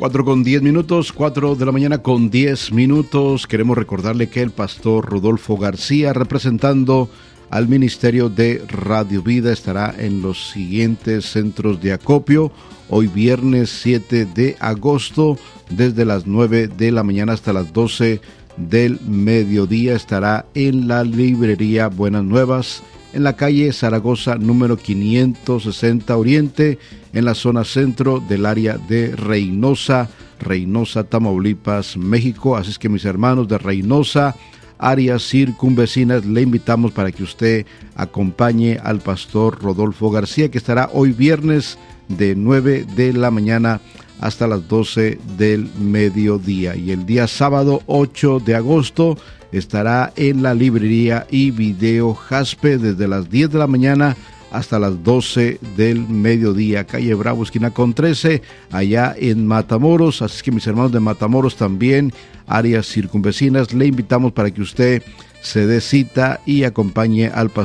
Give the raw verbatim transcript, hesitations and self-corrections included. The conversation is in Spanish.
Cuatro con diez minutos, cuatro de la mañana con diez minutos. Queremos recordarle que el pastor Rodolfo García, representando al Ministerio de Radio Vida, estará en los siguientes centros de acopio. Hoy viernes siete de agosto, desde las nueve de la mañana hasta las doce del mediodía, estará en la librería Buenas Nuevas, en la calle Zaragoza número quinientos sesenta Oriente, en la zona centro del área de Reynosa, Reynosa, Tamaulipas, México. Así es que mis hermanos de Reynosa, áreas circunvecinas, le invitamos para que usted acompañe al pastor Rodolfo García, que estará hoy viernes de nueve de la mañana hasta las doce del mediodía. Y el día sábado ocho de agosto estará en la librería y video Jaspe desde las diez de la mañana hasta las doce del mediodía, calle Bravo, esquina con trece, allá en Matamoros. Así que mis hermanos de Matamoros también, áreas circunvecinas, le invitamos para que usted se dé cita y acompañe al pastor